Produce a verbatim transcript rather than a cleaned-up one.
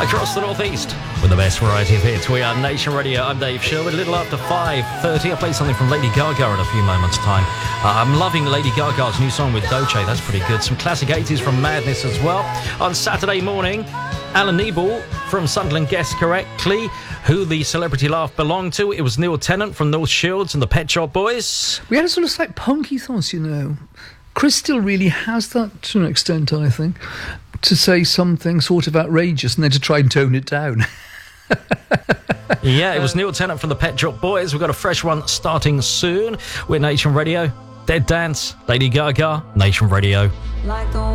across the northeast with the best variety of hits. We are Nation Radio. I'm Dave Sherwood. A little after five thirty, I'll play something from Lady Gaga in a few moments' time. Uh, I'm loving Lady Gaga's new song with Doce. That's pretty good. Some classic eighties from Madness as well. On Saturday morning, Alan Nebel from Sunderland guessed correctly who the celebrity laugh belonged to. It was Neil Tennant from North Shields and the Pet Shop Boys. We had a sort of slight punk ethos, you know. Chris still really has that to an extent, I think, to say something sort of outrageous and then to try and tone it down. Yeah, it was Neil Tennant from the Pet Shop Boys. We've got a fresh one starting soon. We're Nation Radio. Dead Dance, Lady Gaga, Nation Radio. Like the